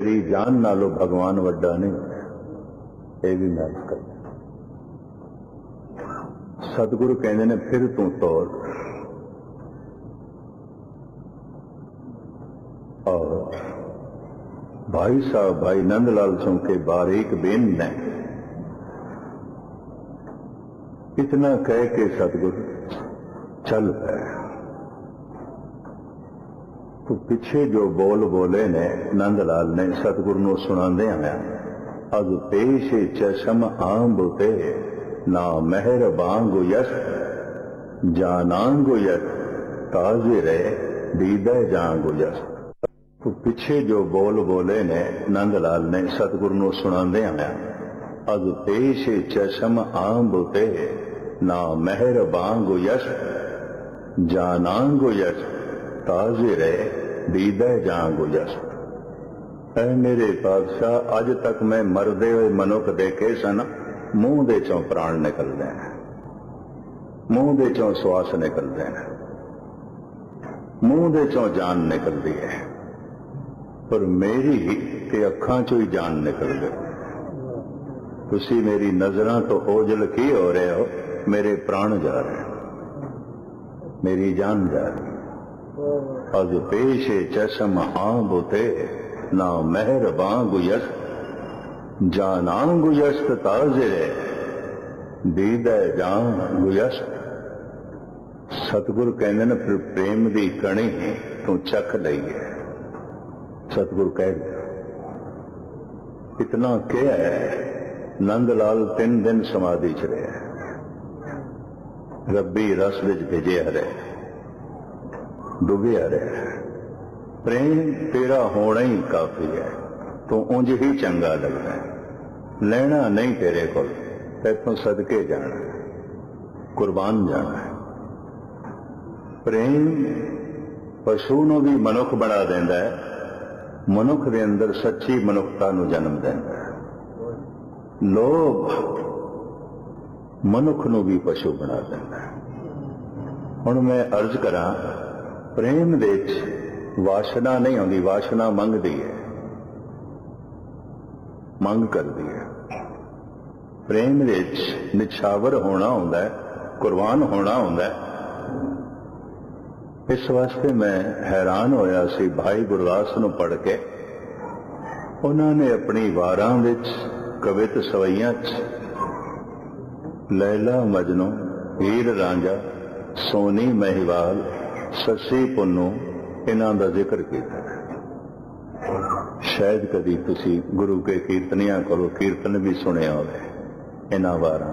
मेरी जान नालों भगवान वड्डा नहीं, ये भी मैं कर। सतगुरु कहते ने फिर तू तौर। और भाई साहब भाई नंदलाल चौंके बारीक बेन ने इतना कह के सतगुरु चल पे। तो पिछे जो बोल बोले ने नंदलाल ने सतगुरु नूं सुणांदे आया, अग पेश चशम आंब ते ना मेहर बांगु यस जानांगु यस ताजे रहे दीदा जांगु यस। तो पिछे जो बोल बोले ने नंदलाल ने सतगुरु नूं सुणांदे आया, अग पेश चशम आंब ते ना मेहर बांगु यस जानांगु यस ताजे रहे दीदा जांगु यस। ऐ मेरे पातशाह, अज तक मैं मरदे हुए मनुख देखे सन, मूंह दे चों प्राण निकलते हैं, मूंह दे चों श्वास निकलते हैं, मुंह दे चों जान निकलती है, पर मेरी ते अखां चों ही जान निकल गई। तुसी मेरी नजरां तो ओझल की हो रहे हो, मेरे प्राण जा रहे हैं, मेरी जान जा रही। अज पेश चशम आंब ते ना मेहर बांगु यस जानांगु यस ताजे दीदा जांगु यस। सतगुरु कहते ने फिर प्रेम दी कणी तू चख लई है। सतगुरु कह दिया इतना क्या है। नंदलाल 3 दिन समाधि च रहे, रब्बी रस विच भिजे रहे, डुबिया रहे। प्रेम तेरा होना ही काफी है, तो उंज ही चंगा लगता है। लेना नहीं तेरे को, तैथों सदके जाना, कुर्बान जाना है। प्रेम पशु नूं भी मनुख बना देंदा है, मनुख दे अंदर सच्ची मनुखता नूं जन्म देंदा है। लोभ मनुख नूं भी पशु बना देंदा है। हुण मैं अर्ज करां, प्रेम दे वासना नहीं आती, वासना मंगती है, मंग करती है। प्रेम दे निछावर होना होंदा है, कुर्बान होना होंदा है। इस वास्ते मैं हैरान होया सी भाई गुरदास नूं पढ़ के। उन्होंने अपनी वारां विच कवित सवैयां च लैला मजनू, हीर रांझा, सोनी महिवाल, ससी पुन्नू इन्हां दा जिक्र किया है। शायद कदी तुसी गुरु के कीर्तनियां कोलों कीर्तन भी सुनिया होवे इन्हां वारां।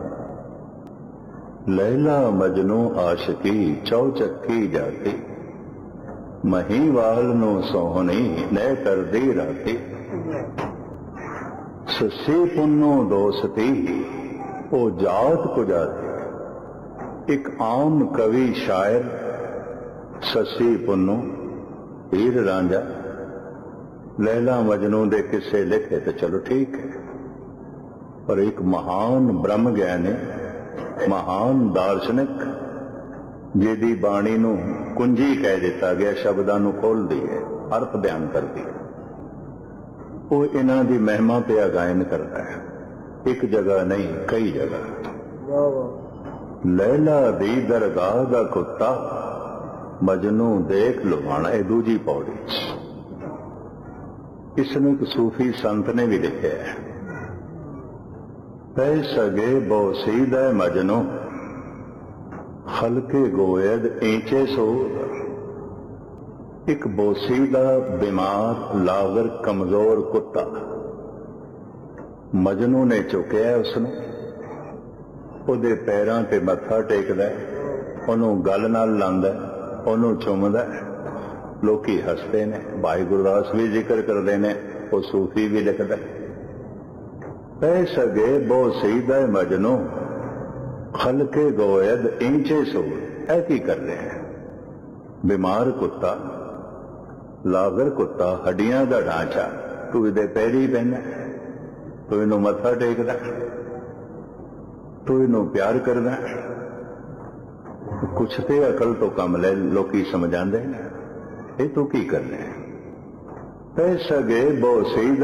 लैला मजनू आशिकी चौचक्की जाती, महीवाल नू सोहनी नै करदी राती। ससी पुन्नू दोस्ती ओ जात कुजाती। एक आम कवि शायर ससी पुन्नू, हीर रांझा, लैला मजनू दे किस्से लिखे तो चलो ठीक है, पर एक महान ब्रह्म ज्ञानी, महान दार्शनिक जिहदी बाणी नूं कुंजी कह दिता गया, शब्दां नूं खोल दी है, अर्थ बयान कर दी है, वो इन्हां दी महिमा पे गायन करता है। एक जगह नहीं कई जगह। लैला दी दरगाह दा कुत्ता मजनू देख लुभाना, यह दूजी पौड़ी। इसनूं एक सूफी संत ने भी लिखा है, पै सगे बोसीद मजनू हल्के गोयद ईंचे सो। एक बोसीदा बीमार लागर कमजोर कुत्ता मजनू ने चुकिया, उसनूं ਉਹਦੇ पैरां ते मत्था टेकदा, ਉਹਨੂੰ गल नाल लांदा, ਉਹਨੂੰ चुमदा। लोकी हसते ने, भाई गुरदास भी जिक्र करते हैं, वो सूफी भी लिखता। पै सगे बो सीदा मजनू खलके गोयद इंचे सो। ऐ की कर रहे हैं? बीमार कुत्ता, लागर कुत्ता, हड्डियां का ढांचा, तू इहदे पैरी पैना, तू इनू मत्था टेकदा, तू इनू प्यार करदा। कुछ ते अकल तो कम ले, लोकी समझांदे, ये तू की करना है? पै सगे बो सीदा